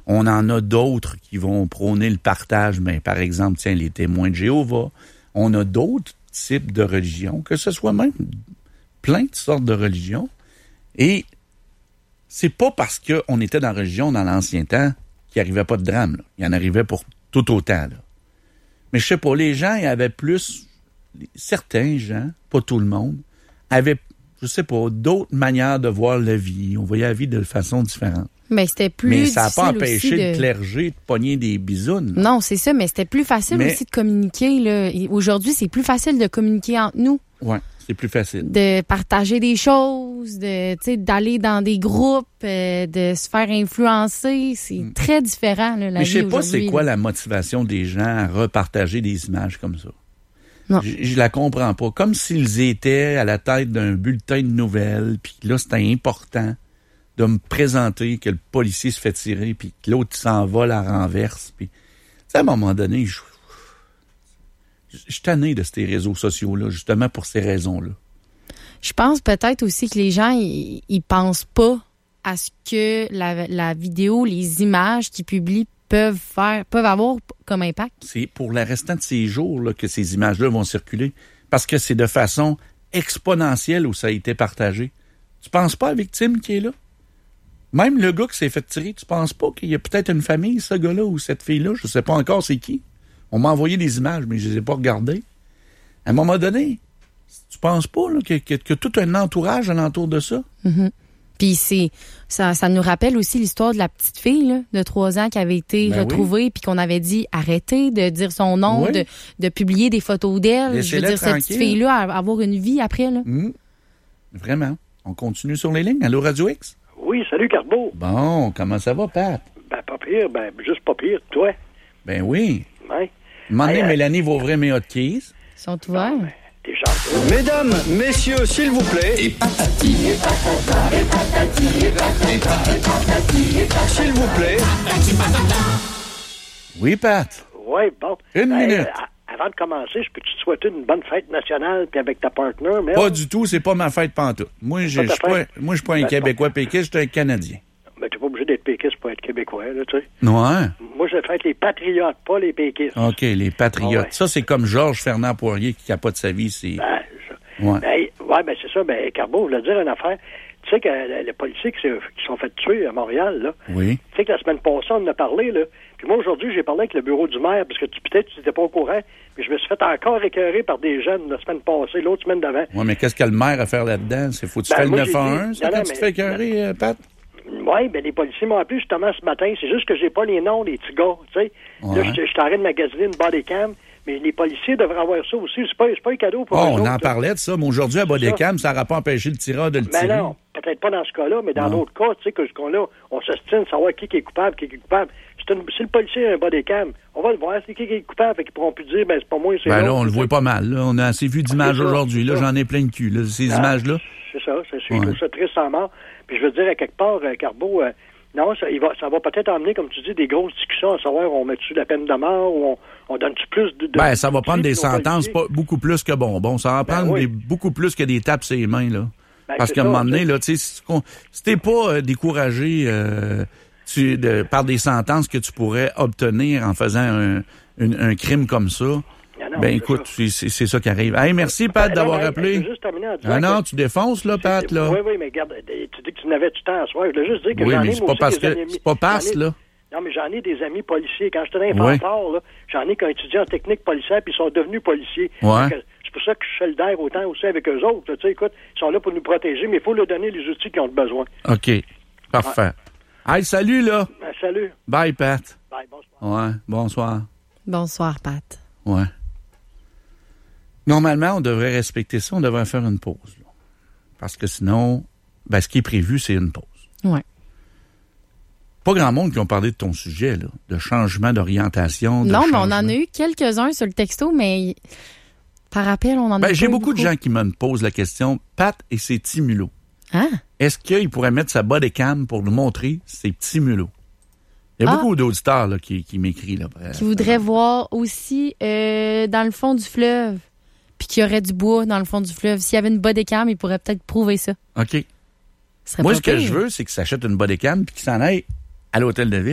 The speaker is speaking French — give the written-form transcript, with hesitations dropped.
On en a d'autres qui vont prôner le partage. Mais par exemple, les témoins de Jéhovah. On a d'autres types de religions, que ce soit même plein de sortes de religions. Et c'est pas parce qu'on était dans la religion dans l'ancien temps qu'il n'y arrivait pas de drame. Là. Il y en arrivait pour tout autant. Là. Mais je sais pas, les gens, il y avait plus... Certains gens, pas tout le monde, avaient, je sais pas, d'autres manières de voir la vie. On voyait la vie de façon différente. Mais c'était plus Mais ça n'a pas empêché le clergé de pogner des bisounes. Là. Non, c'est ça, mais c'était plus facile aussi de communiquer. Là. Aujourd'hui, c'est plus facile de communiquer entre nous. Oui, c'est plus facile. De partager des choses, d'aller dans des groupes, de se faire influencer. C'est très différent, là, la vie aujourd'hui. Mais je sais pas c'est quoi la motivation des gens à repartager des images comme ça. Non. Je la comprends pas. Comme s'ils étaient à la tête d'un bulletin de nouvelles, puis là, c'était important de me présenter que le policier se fait tirer, puis que l'autre s'en va, la renverse. Puis, à un moment donné, je suis tanné de ces réseaux sociaux-là, justement pour ces raisons-là. Je pense peut-être aussi que les gens, ils pensent pas à ce que la vidéo, les images qu'ils publient peuvent avoir comme impact. C'est pour le restant de ces jours là, que ces images-là vont circuler, parce que c'est de façon exponentielle où ça a été partagé. Tu penses pas à la victime qui est là? Même le gars qui s'est fait tirer, tu penses pas qu'il y a peut-être une famille, ce gars-là ou cette fille-là? Je sais pas encore c'est qui. On m'a envoyé des images, mais je les ai pas regardées. À un moment donné, tu penses pas là, que tout un entourage alentour de ça? Mm-hmm. Puis ça nous rappelle aussi l'histoire de la petite fille là, de 3 ans qui avait été retrouvée puis qu'on avait dit arrêtez de dire son nom, de publier des photos d'elle. Je veux dire, cette petite fille-là avoir une vie après. Là. Mmh. Vraiment. On continue sur les lignes. Allô, Radio X? Oui, salut, Carbo. Bon, comment ça va, Pat? Ben, pas pire. Ben, juste pas pire. Toi? Ben oui. Ouais. Demandez, Mélanie va ouvrir mes hotkeys. Ils sont ouverts. Ben, t'es chanceux. Mesdames, messieurs, s'il vous plaît. Et patati. Et patata. Et patati. Et patati. Et patati. S'il vous plaît. Patati patata. Oui, Pat. Oui, bon. Une minute. Avant de commencer, je peux te souhaiter une bonne fête nationale puis avec ta partenaire, mais... Pas du tout, c'est pas ma fête pantoute. Moi, je suis pas un Québécois péquiste, je suis un Canadien. Mais t'es pas obligé d'être péquiste pour être Québécois, là, tu sais. Non, hein? Moi, je fête les patriotes, pas les péquistes. OK, les patriotes. Ouais. Ça, c'est comme Georges Fernand Poirier qui capote sa vie, c'est... Ben, c'est ça. Ben, Carbo, je voulais te dire une affaire. Tu sais que les policiers qui sont fait tuer à Montréal, là. Oui. Tu sais que la semaine passée, on en a parlé, là. Puis moi, aujourd'hui, j'ai parlé avec le bureau du maire, parce que peut-être tu n'étais pas au courant, mais je me suis fait encore écœurer par des jeunes la semaine passée, l'autre semaine d'avant. Oui, mais qu'est-ce que le maire a à faire là-dedans? Faut-tu faire le 911, ça, quand tu te fais écœurer, Pat? Oui, ben les policiers m'ont appelé justement ce matin. C'est juste que j'ai pas les noms des petits gars, tu sais. Ouais. Là, je suis en train de magasiner une bodycam, mais les policiers devraient avoir ça aussi. C'est pas un cadeau pour eux on autres, en parlait de ça, mais aujourd'hui, à bodycam, ça n'aura pas empêché le tireur de le tirer. Mais non, peut-être pas dans ce cas-là, mais dans d'autres cas, tu sais, que ce qu'on-là, on s'estime de savoir qui est coupable, qui est coupable. Si le policier a un bodycam, on va le voir, c'est qui est coupable, fait qu'ils pourront plus dire, ben c'est pas moi, c'est là, on le voit pas mal, là. On a assez vu d'images aujourd'hui, là. J'en ai plein de cul, là, ces images-là. C'est ça, je trouve ça triste en mort. Puis je veux dire, à quelque part, Carbo, non, ça va peut-être emmener, comme tu dis, des grosses discussions à savoir, on met-tu la peine de mort ou on donne-tu plus de... Ben, ça va prendre des sentences beaucoup plus que bonbons. Ça va prendre beaucoup plus que des tapes sur les mains, là. Ben, parce qu'à un moment donné, là, tu sais, si t'es pas découragé par des sentences que tu pourrais obtenir en faisant un crime comme ça, ben écoute, c'est ça qui arrive. Hey, merci, Pat, d'avoir appelé. Je veux juste terminer en disant non, tu défonces, là, Pat, là. Oui, mais regarde, tu dis que tu n'avais du temps à soir. Je voulais juste dire que oui, j'en ai, mais c'est pas parce que c'est pas passe, là. Non, mais j'en ai des amis policiers. Quand j'étais dans les fanfares, là, j'en ai qui ont étudié en technique policière puis ils sont devenus policiers. Ouais. C'est pour ça que je suis solidaire autant aussi avec eux autres. Tu sais, écoute, ils sont là pour nous protéger, mais il faut leur donner les outils qu'ils ont besoin. OK. Parfait. Ouais. Hey, salut, là. Salut. Bye, Pat. Bye, bonsoir. Ouais, bonsoir. Bonsoir, Pat. Ouais. Normalement, on devrait respecter ça. On devrait faire une pause. Là. Parce que sinon, ben, ce qui est prévu, c'est une pause. Ouais. Pas grand monde qui ont parlé de ton sujet, là, de changement d'orientation. Non, mais on en a eu quelques-uns sur le texto, mais par appel, on en a j'ai beaucoup de gens qui me posent la question, Pat et ses petits mulots. Hein? Est-ce qu'il pourrait mettre sa bodycam pour nous montrer ses petits mulots? Il y a beaucoup d'auditeurs là, qui m'écrivent. Là, qui voudraient voir aussi dans le fond du fleuve, puis qu'il y aurait du bois dans le fond du fleuve. S'il y avait une bodycam, il pourrait peut-être prouver ça. OK. Moi, ce que je veux, c'est qu'il s'achète une bodycam puis qu'il s'en aille à l'hôtel de ville.